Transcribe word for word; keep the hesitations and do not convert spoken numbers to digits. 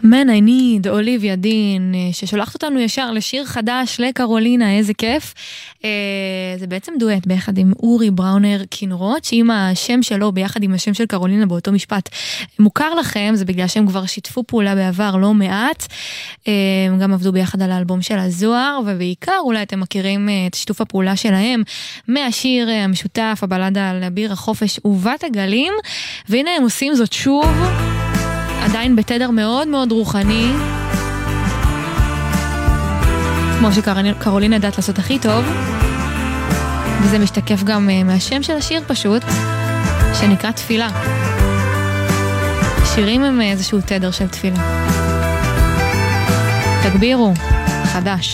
Man I Need, אוליביה דין, ששולחת אותנו ישר לשיר חדש לקרולינה, איזה כיף. זה בעצם דואט ביחד עם אורי בראונר כינרות, שאם השם שלו ביחד עם השם של קרולינה באותו משפט מוכר לכם, זה בגלל שהם כבר שיתפו פעולה בעבר לא מעט. הם גם עבדו ביחד על האלבום של הזוהר, ובעיקר אולי אתם מכירים את שיתוף הפעולה שלהם מהשיר המשותף, הבלדה על אביר החופש ובת הגלים, והנה הם עושים זאת שוב, עדיין בתדר מאוד מאוד רוחני, כמו שקרולינה ידעת לעשות הכי טוב, וזה משתקף גם מהשם של השיר פשוט, שנקרא תפילה. שירים הם איזשהו תדר של תפילה. תגבירו, חדש.